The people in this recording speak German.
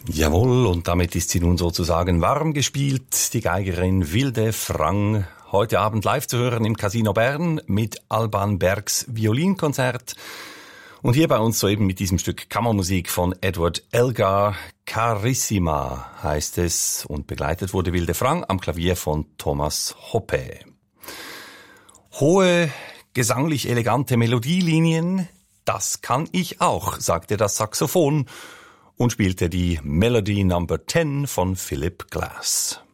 Jawohl, und damit ist sie nun sozusagen warm gespielt, die Geigerin Wilde Frang. Heute Abend live zu hören im Casino Bern mit Alban Bergs Violinkonzert. Und hier bei uns soeben mit diesem Stück Kammermusik von Edward Elgar. Carissima heißt es, und begleitet wurde Wilde Frang am Klavier von Thomas Hoppe. Hohe, gesanglich elegante Melodielinien, das kann ich auch, sagte das Saxophon und spielte die Melody Number 10 von Philip Glass.